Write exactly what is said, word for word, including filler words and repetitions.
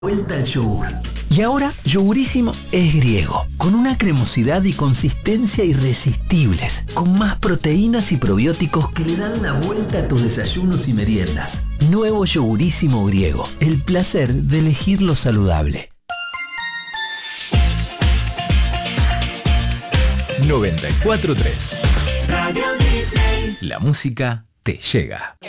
Vuelta al yogur. Y ahora, Yogurísimo es griego, con una cremosidad y consistencia irresistibles, con más proteínas y probióticos que le dan la vuelta a tus desayunos y meriendas. Nuevo Yogurísimo griego, el placer de elegir lo saludable. noventa y cuatro punto tres Radio Disney. La música te llega.